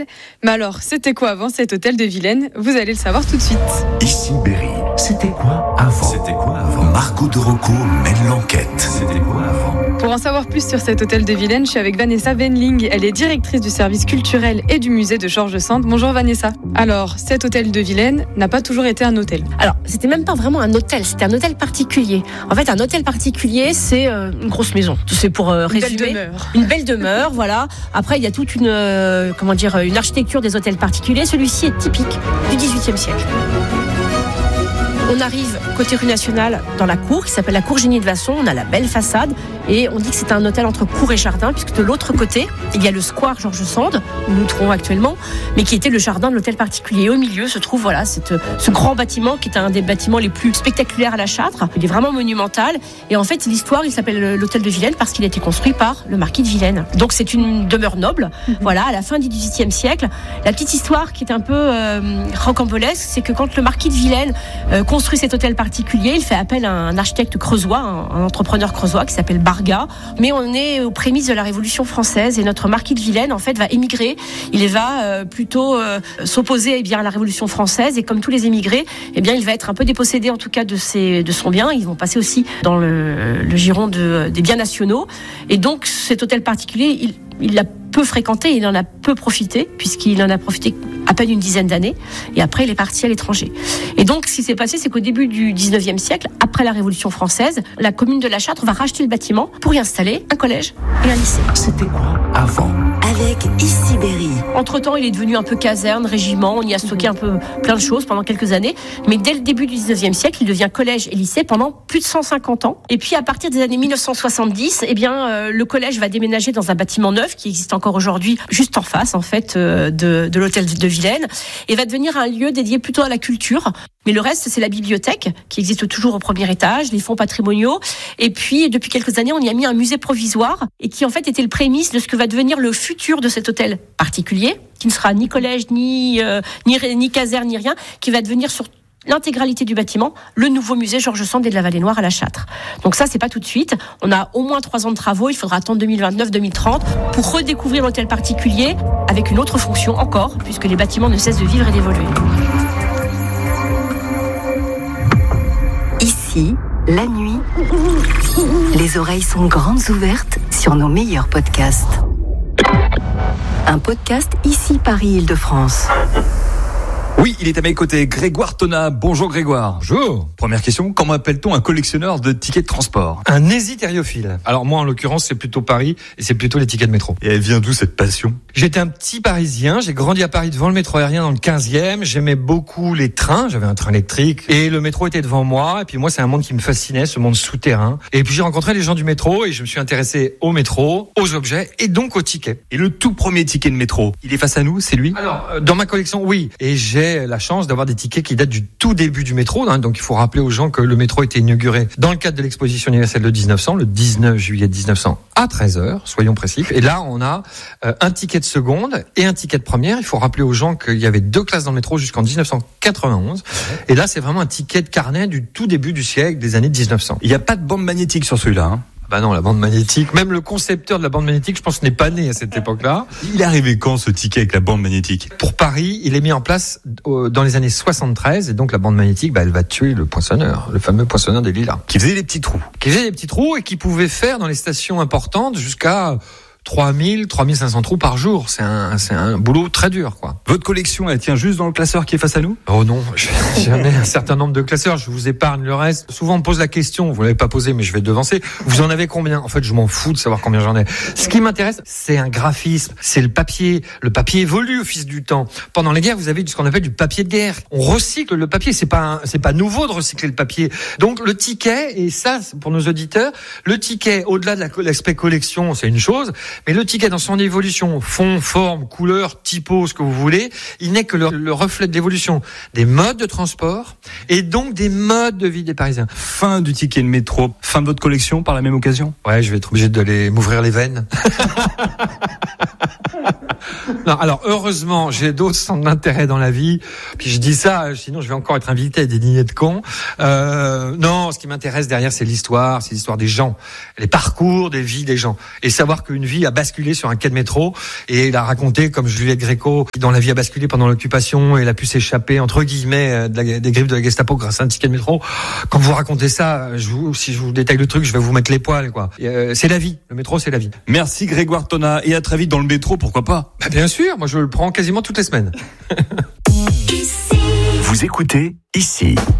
culturel. Mais alors, c'était quoi avant cet hôtel de Vilaine ? Vous allez le savoir tout de suite. Ici Berry, c'était quoi avant ? Margot de Rocco mène l'enquête. C'était quoi avant ? Pour en savoir plus sur cet hôtel de Vilaine, je suis avec Vanessa Wendling. Elle est directrice du service culturel et du musée de Georges Sand. Bonjour Vanessa. Alors, cet hôtel de Vilaine n'a pas toujours été un hôtel. Alors, c'était même pas vraiment un hôtel, c'était un hôtel particulier. En fait, un hôtel particulier, c'est une grosse maison. C'est pour résumer. Une belle demeure, voilà. Après, il y a toute une architecture des hôtels particuliers. Celui-ci est typique du XVIIIe siècle. On arrive côté rue Nationale dans la cour qui s'appelle la cour Génie de Vasson. On a la belle façade et on dit que c'est un hôtel entre cour et jardin puisque de l'autre côté, il y a le square Georges Sand où nous trouvons actuellement, mais qui était le jardin de l'hôtel particulier. Et au milieu se trouve ce grand bâtiment qui est un des bâtiments les plus spectaculaires à la Châtre. Il est vraiment monumental et en fait l'histoire, il s'appelle l'hôtel de Vilaine parce qu'il a été construit par le marquis de Vilaine. Donc c'est une demeure noble. Voilà, à la fin du XVIIIe siècle. La petite histoire qui est un peu rocambolesque, c'est que quand le marquis de Vilaine construit cet hôtel particulier, il fait appel à un architecte creusois, un entrepreneur creusois qui s'appelle Barga. Mais on est aux prémices de la Révolution française et notre marquis de Vilaine en fait va émigrer. Il va plutôt s'opposer à la Révolution française et comme tous les émigrés, il va être un peu dépossédé en tout cas de son bien. Ils vont passer aussi dans le giron des biens nationaux. Et donc cet hôtel particulier, il l'a peu fréquenté, il en a peu profité, puisqu'il en a profité à peine une dizaine d'années, et après il est parti à l'étranger. Et donc ce qui s'est passé, c'est qu'au début du 19e siècle, après la Révolution française, la commune de la Châtre va racheter le bâtiment pour y installer un collège et un lycée. C'était quoi avant ? Avec Ici Berry. Entre-temps, il est devenu un peu caserne, régiment, on y a stocké un peu plein de choses pendant quelques années, mais dès le début du 19e siècle, il devient collège et lycée pendant plus de 150 ans. Et puis à partir des années 1970, le collège va déménager dans un bâtiment neuf qui existe encore aujourd'hui, juste en face en fait de l'hôtel de Vilaine, et va devenir un lieu dédié plutôt à la culture. Mais le reste, c'est la bibliothèque qui existe toujours au premier étage, les fonds patrimoniaux, et puis depuis quelques années, on y a mis un musée provisoire et qui en fait était le prémisse de ce que va devenir le futur de cet hôtel particulier, qui ne sera ni collège, ni caserne, ni rien, qui va devenir sur l'intégralité du bâtiment, le nouveau musée Georges Sand et de la Vallée Noire à la Châtre. Donc ça, c'est pas tout de suite. On a au moins 3 ans de travaux. Il faudra attendre 2029-2030 pour redécouvrir l'hôtel particulier avec une autre fonction encore, puisque les bâtiments ne cessent de vivre et d'évoluer. Ici, la nuit, les oreilles sont grandes ouvertes sur nos meilleurs podcasts. Un podcast Ici Paris Île-de-France. Oui, il est à mes côtés, Grégoire Tonnat. Bonjour Grégoire. Bonjour. Première question, comment appelle-t-on un collectionneur de tickets de transport ? Un hésitériophile. Alors moi, en l'occurrence, c'est plutôt Paris et c'est plutôt les tickets de métro. Et elle vient d'où cette passion ? J'étais un petit Parisien, j'ai grandi à Paris devant le métro aérien dans le 15e, j'aimais beaucoup les trains, j'avais un train électrique et le métro était devant moi et puis moi c'est un monde qui me fascinait, ce monde souterrain. Et puis j'ai rencontré les gens du métro et je me suis intéressé au métro, aux objets et donc aux tickets. Et le tout premier ticket de métro, il est face à nous, c'est lui ? Alors, dans ma collection, oui. Et j'ai la chance d'avoir des tickets qui datent du tout début du métro. Donc il faut rappeler aux gens que le métro a été inauguré dans le cadre de l'exposition universelle de 1900, le 19 juillet 1900 à 13h, soyons précis. Et là, on a un ticket de seconde et un ticket de première. Il faut rappeler aux gens qu'il y avait 2 classes dans le métro jusqu'en 1991. Et là, c'est vraiment un ticket de carnet du tout début du siècle, des années 1900. Il n'y a pas de bande magnétique sur celui-là, hein ? Bah non, la bande magnétique, même le concepteur de la bande magnétique, je pense, n'est pas né à cette époque-là. Il est arrivé quand ce ticket avec la bande magnétique ? Pour Paris, il est mis en place dans les années 73 et donc la bande magnétique, elle va tuer le poinçonneur, le fameux poinçonneur des Lilas. Qui faisait des petits trous. Et qui pouvait faire dans les stations importantes jusqu'à 3000, 3500 trous par jour. C'est un boulot très dur, quoi. Votre collection, elle tient juste dans le classeur qui est face à nous ? Oh non, j'en ai un certain nombre de classeurs, je vous épargne le reste. Souvent on me pose la question, vous l'avez pas posé mais je vais devancer. Vous en avez combien ? En fait, je m'en fous de savoir combien j'en ai. Ce qui m'intéresse, c'est un graphisme, c'est le papier. Le papier évolue au fil du temps. Pendant les guerres, vous avez ce qu'on appelle du papier de guerre. On recycle le papier, c'est pas nouveau de recycler le papier. Donc le ticket, et ça pour nos auditeurs, le ticket au-delà de l'aspect collection, c'est une chose. Mais le ticket dans son évolution, fond, forme, couleur, typo, ce que vous voulez, voulez, il n'est que le reflet de l'évolution des modes de transport et donc des modes de vie des Parisiens. Fin du ticket de métro, fin de votre collection par la même occasion? Ouais, je vais être obligé d'aller m'ouvrir les veines. Non, alors heureusement, j'ai d'autres centres d'intérêt dans la vie. Puis je dis ça, sinon je vais encore être invité à des dîners de cons. Non, ce qui m'intéresse derrière, c'est l'histoire des gens, les parcours des vies des gens, et savoir qu'une vie a basculé sur un quai de métro et il a raconté comme Juliette Gréco, dont la vie a basculé pendant l'occupation et elle a pu s'échapper entre guillemets des griffes de la Gestapo grâce à un ticket de métro. Quand vous racontez ça, si je vous détaille le truc, je vais vous mettre les poils, quoi. C'est la vie. Le métro, c'est la vie. Merci Grégoire Tonnat et à très vite dans le métro, pourquoi pas? Bah bien sûr, moi je le prends quasiment toutes les semaines. Vous écoutez Ici.